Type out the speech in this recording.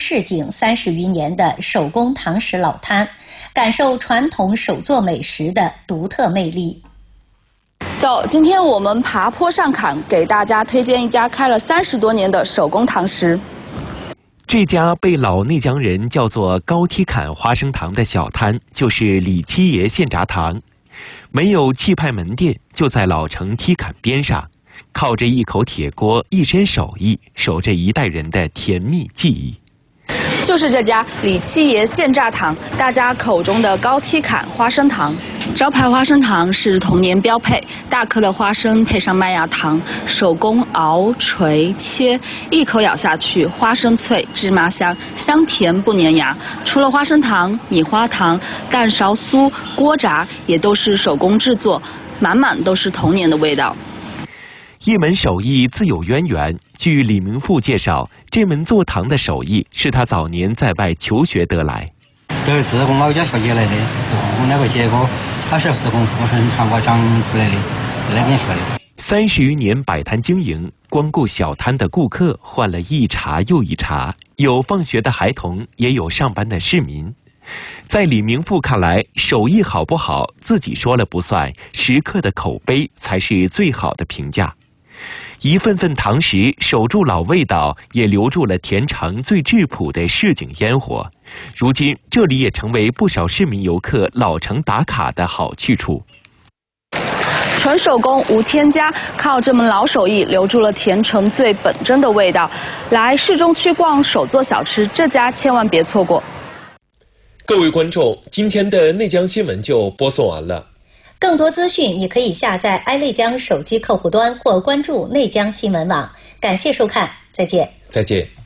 市井30余年的手工堂食老摊，感受传统手作美食的独特魅力。 走，今天我们爬坡上坎，给大家推荐一家开了30多年的手工堂食。 这家被老内江人叫做高梯坎花生堂的小摊，就是李七爷现炸堂。没有气派门店，就在老城梯坎边上，靠着一口铁锅，一身手艺，守着一代人的甜蜜记忆。 就是这家李七爷现炸堂，大家口中的高梯坎花生糖。招牌花生糖是童年标配，大颗的花生配上麦芽糖，手工熬、捶、切，一口咬下去，花生脆，芝麻香，香甜不粘牙。除了花生糖、米花糖、蛋烧酥、锅炸，也都是手工制作，满满都是童年的味道。 一门手艺自有渊源。据李明富介绍，这门做糖的手艺是他早年在外求学得来。 都是自贡老家学起来的，我那个结果，它是自贡富生糖瓜长出来的，那边学的。 30余年摆摊经营，光顾小摊的顾客换了一茬又一茬，有放学的孩童，也有上班的市民。在李明富看来，手艺好不好自己说了不算，食客的口碑才是最好的评价。一份份堂食守住老味道，也留住了甜城最质朴的市井烟火。如今这里也成为不少市民游客老城打卡的好去处。 纯手工无添加，靠这门老手艺留住了甜城最本真的味道。来市中区逛手作小吃，这家千万别错过。 各位观众，今天的内江新闻就播送完了。 更多资讯你可以下载爱内江手机客户端或关注内江新闻网。感谢收看，再见。 再见。